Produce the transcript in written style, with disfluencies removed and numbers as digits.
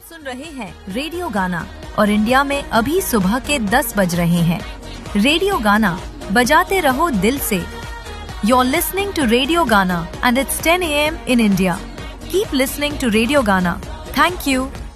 सुन रहे हैं रेडियो गाना और इंडिया में अभी सुबह के 10 बज रहे हैं। रेडियो गाना बजाते रहो दिल से। You're listening to Radio Gana and it's 10 a.m. in India. Keep listening to Radio Gana. Thank you.